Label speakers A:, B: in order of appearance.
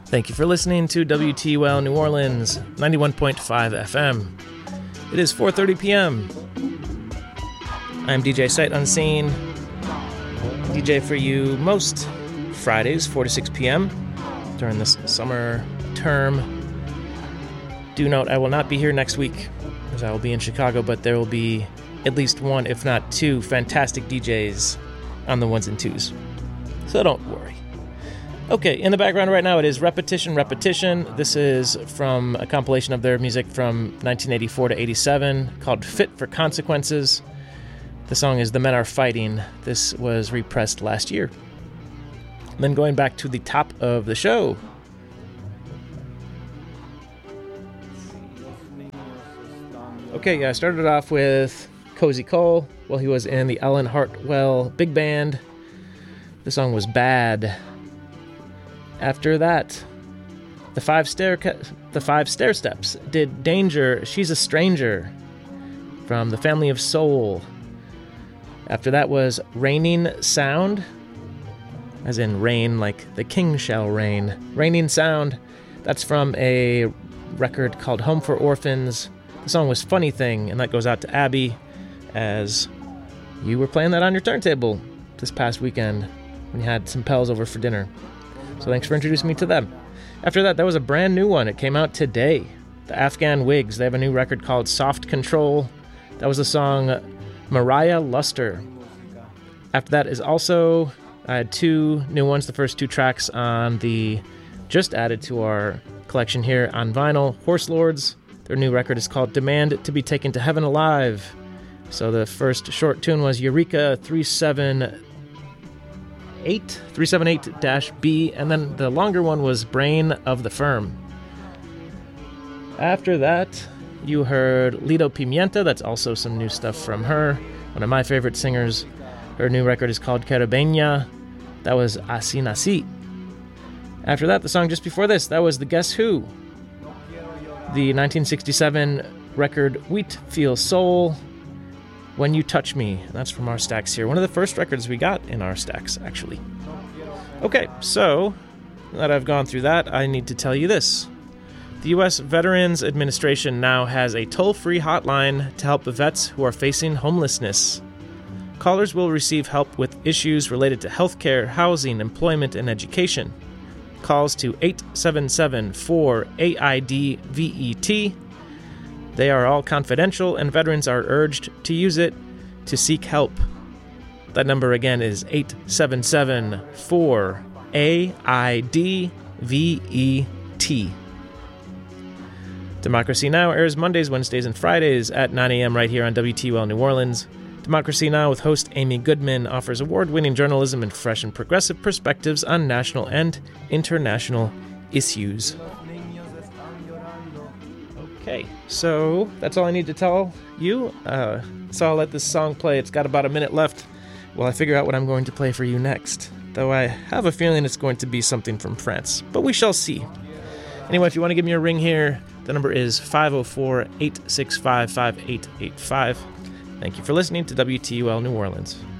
A: Thank you for listening to WTUL New Orleans, 91.5 FM. It is 4:30 p.m. I'm DJ Sight Unseen, DJ for you most Fridays, 4 to 6 p.m. during this summer term. Do note, I will not be here next week, as I will be in Chicago, but there will be at least one, if not two, fantastic DJs on the ones and twos. So don't worry. Okay, in the background right now it is Repetition. This is from a compilation of their music from 1984 to 87 called Fit for Consequences. The song is The Men Are Fighting. This was repressed last year. And then going back to the top of the show. Okay, I started off with Cozy Cole while he was in the Ellen Hartwell Big Band. The song was Bad. After that, the Five Stair Steps did Danger, She's a Stranger from the Family of Soul. After that was Raining Sound, as in rain, like the king shall reign. Raining Sound, that's from a record called Home for Orphans. The song was Funny Thing, and that goes out to Abby, as you were playing that on your turntable this past weekend when you had some pals over for dinner. So thanks for introducing me to them. After that, that was a brand new one. It came out today. The Afghan Wigs. They have a new record called Soft Control. That was the song Mariah Luster. After that is also, I had two new ones. The first two tracks on the, just added to our collection here on vinyl, Horse Lords. Their new record is called Demand to be Taken to Heaven Alive. So the first short tune was Eureka 378-B, and then the longer one was Brain of the Firm. After that, you heard Lido Pimienta. That's also some new stuff from her, one of my favorite singers. Her new record is called Caribeña. That was Así Nací. After that, the song just before this, that was the Guess Who. The 1967 record Wheat Feels Soul, When You Touch Me. That's from our stacks here. One of the first records we got in our stacks, actually. Okay, so now that I've gone through that, I need to tell you this. The U.S. Veterans Administration now has a toll-free hotline to help the vets who are facing homelessness. Callers will receive help with issues related to healthcare, housing, employment, and education. Calls to 877-4-AID-VET. They are all confidential, and veterans are urged to use it to seek help. That number again is 877-4-AID-VET. Democracy Now! Airs Mondays, Wednesdays, and Fridays at 9 a.m. right here on WTUL New Orleans. Democracy Now! With host Amy Goodman offers award-winning journalism and fresh and progressive perspectives on national and international issues. Okay, so that's all I need to tell you. So I'll let this song play. It's got about a minute left while I figure out what I'm going to play for you next. Though I have a feeling it's going to be something from France, but we shall see. Anyway, if you want to give me a ring here, the number is 504-865-5885. Thank you for listening to WTUL New Orleans.